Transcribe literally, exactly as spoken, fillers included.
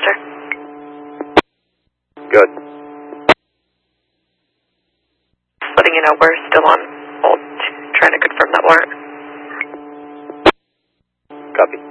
Roger. Good. Letting you know we're still on hold, trying to confirm that warrant. Copy.